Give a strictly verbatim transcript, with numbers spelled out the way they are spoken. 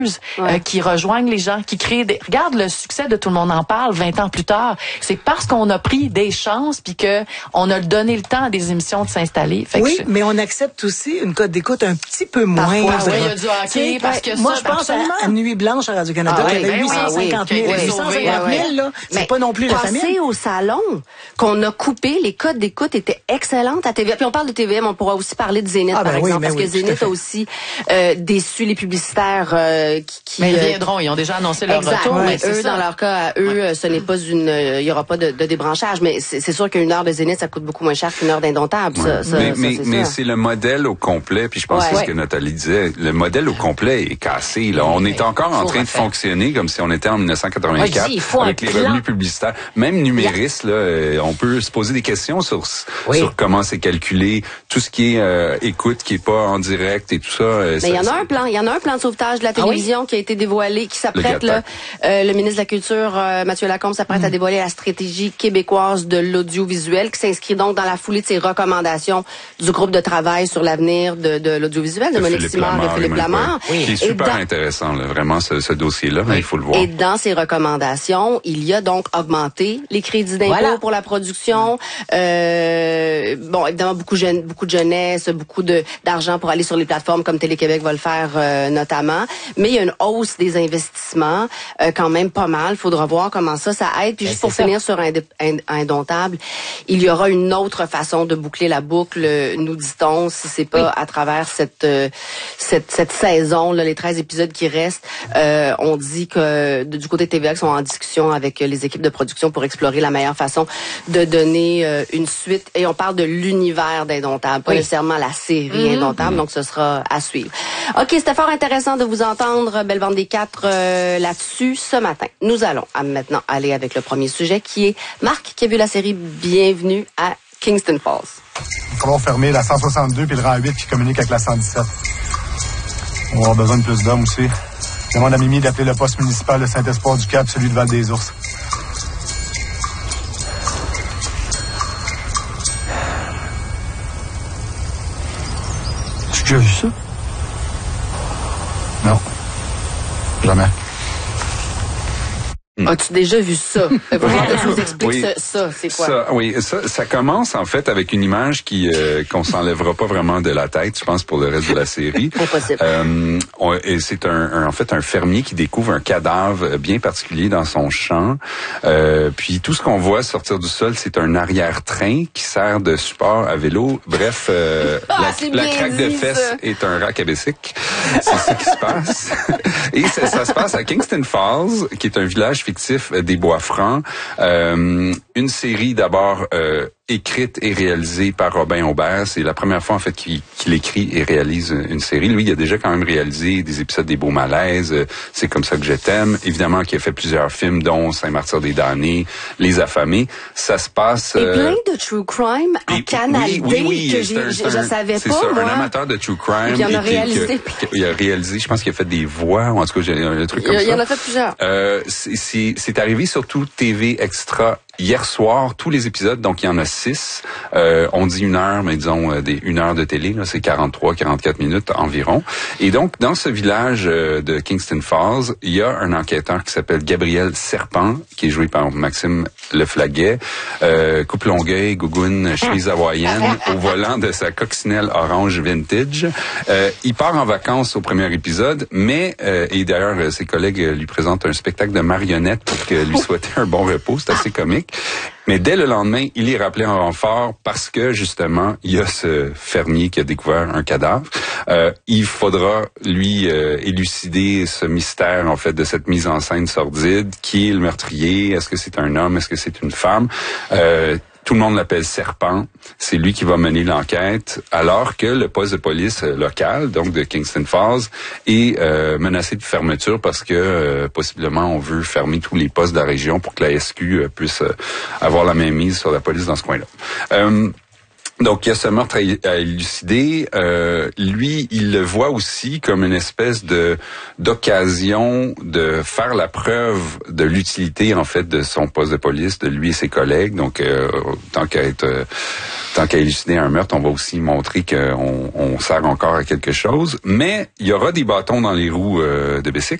Ouais. Euh, qui rejoignent les gens, qui créent des... Regarde le succès de Tout le monde en parle vingt ans plus tard. C'est parce qu'on a pris des chances puis que on a donné le temps à des émissions de s'installer. Fait oui, que mais on accepte aussi une cote d'écoute un petit peu moins. Parfois, oui, il y a du hockey parce que moi, ça, je pense à, à Nuit Blanche à Radio-Canada, ah, qui oui, avait ben huit cent cinquante mille. Oui, oui, huit cent cinquante mille, là, c'est mais pas non plus la famille. Passer au salon, qu'on a coupé, les codes d'écoute étaient excellentes à T V A. Puis on parle de T V M, on pourra aussi parler de Zénith, ah, ben par oui, exemple, parce oui, que Zénith a aussi euh, déçu les publicitaires euh, qui, qui... Mais ils viendront, ils ont déjà annoncé leur exact, retour. Mais eux, ça. dans leur cas, à eux, ouais. ce n'est pas une... Il y aura pas de, de débranchage, mais c'est, c'est sûr qu'une heure de Zénith, ça coûte beaucoup moins cher qu'une heure d'Indomptable. Ouais. Ça, ça, mais ça, mais, c'est, mais c'est le modèle au complet, puis je pense ouais. que c'est ce que Nathalie disait. Le modèle au complet est cassé. Là. On est encore en train de fonctionner comme si on était en dix-neuf cent quatre-vingt-quatre ouais, avec les plan. revenus publicitaires. Même numériste, là, on peut se poser des questions sur, oui. sur comment c'est calculé, tout ce qui est euh, écoute, qui est pas en direct et tout ça. Mais il y en a un plan, il y en a un plan de sauvetage de la télévision ah oui? qui a été dévoilé, qui s'apprête là. Euh, le ministre de la Culture, euh, Mathieu Lacombe, s'apprête mmh. à dévoiler la stratégie québécoise de l'audiovisuel, qui s'inscrit donc dans la foulée de ses recommandations du groupe de travail sur l'avenir de, de l'audiovisuel, de, de Monique Simard et Philippe Lamar. Oui. C'est super dans, intéressant, là, vraiment, ce, ce dossier-là, oui. il faut le voir. Et dans ces recommandations, il y a donc augmenté les crédits d'impôt voilà. pour la production. Euh, bon, évidemment, beaucoup, jeune, beaucoup de jeunesse, beaucoup de, d'argent pour aller sur les plateformes comme Télé-Québec va le faire euh, notamment. Mais il y a une hausse des investissements, euh, quand même pas mal. Il faudra voir comment ça, ça aide. Puis juste pour ça. finir sur Indé- Ind- Indomptable, il y aura une autre façon de boucler la boucle, nous dit-on, si c'est pas oui. à travers cette, euh, cette cette saison, là, les treize épisodes qui restent. Euh, on dit que de, du côté T V A, ils sont en discussion avec les équipes de production pour explorer la meilleure façon de donner euh, une suite. Et on parle de l'univers d'Indomptable, pas oui. nécessairement la série mmh. Indomptable, mmh. donc ce sera à suivre. OK, c'était fort intéressant de vous entendre, Belle Bande des Quatre, euh, là-dessus ce matin. Nous allons à maintenant aller avec le premier sujet qui est Marc qui a vu la série Bienvenue à Kingston Falls. Comment fermer la cent soixante-deux puis le rang huit qui communique avec la cent dix-sept. On va avoir besoin de plus d'hommes aussi. Je demande à Mimi d'appeler le poste municipal de Saint-Espoir du Cap, celui de Val-des-Ours. Tu as vu ça? Non. Jamais. As-tu déjà vu ça? Il faut que tu nous expliques oui, ça, ça, c'est quoi? Ça, oui, ça, ça commence en fait avec une image qui euh, qu'on s'enlèvera pas vraiment de la tête, je pense, pour le reste de la série. Impossible. Euh, on, et c'est un, un, en fait un fermier qui découvre un cadavre bien particulier dans son champ. Euh, puis tout ce qu'on voit sortir du sol, c'est un arrière-train qui sert de support à vélo. Bref, euh, ah, la, la craque de fesses est un rack à bicycle. C'est ça qui se passe. Et ça, ça se passe à Kingston Falls, qui est un village fictif des Bois-Francs. Euh, une série d'abord euh, écrite et réalisée par Robin Aubert. C'est la première fois en fait qu'il, qu'il écrit et réalise une série. Lui, il a déjà quand même réalisé des épisodes des Beaux Malaises, C'est comme ça que je t'aime. Évidemment, qu'il a fait plusieurs films, dont Saint-Martyr des damnés, Les Affamés. Ça se passe... Et plein de true crime à et, Canal D, oui, oui, oui, que j'ai, un, je ne savais c'est pas, ça, moi. un amateur de true crime. Il en a réalisé. Que, que, il a réalisé, je pense qu'il a fait des voix, ou en tout cas, j'ai un truc comme il, ça. Il en a fait plusieurs. Euh, c'est, c'est, c'est arrivé sur tout T V Extra hier soir, tous les épisodes, donc il y en a six. Euh, on dit une heure, mais disons euh, des une heure de télé, là, c'est quarante-trois, quarante-quatre minutes environ. Et donc, dans ce village euh, de Kingston Falls, il y a un enquêteur qui s'appelle Gabriel Serpent, qui est joué par Maxime Leflaguet, euh, coupe longueuil, gougoune, chemise hawaïenne, au volant de sa coccinelle orange vintage. Euh, il part en vacances au premier épisode, mais, euh, et d'ailleurs, ses collègues lui présentent un spectacle de marionnettes pour que lui souhaiter un bon repos. C'est assez comique. Mais dès le lendemain, il est rappelé en renfort parce que, justement, il y a ce fermier qui a découvert un cadavre. Euh, il faudra, lui, euh, élucider ce mystère, en fait, de cette mise en scène sordide. Qui est le meurtrier? Est-ce que c'est un homme? Est-ce que c'est une femme? Euh, Tout le monde l'appelle Serpent. C'est lui qui va mener l'enquête, alors que le poste de police local, donc de Kingston Falls, est euh, menacé de fermeture parce que euh, possiblement on veut fermer tous les postes de la région pour que la S Q euh, puisse euh, avoir la main mise sur la police dans ce coin-là. Euh, Donc, il y a ce meurtre à, à élucider. Euh, lui, il le voit aussi comme une espèce de d'occasion de faire la preuve de l'utilité, en fait, de son poste de police, de lui et ses collègues. Donc, euh, tant qu'à être, euh, tant qu'à élucider un meurtre, on va aussi montrer qu'on on sert encore à quelque chose. Mais il y aura des bâtons dans les roues euh, de bicycle.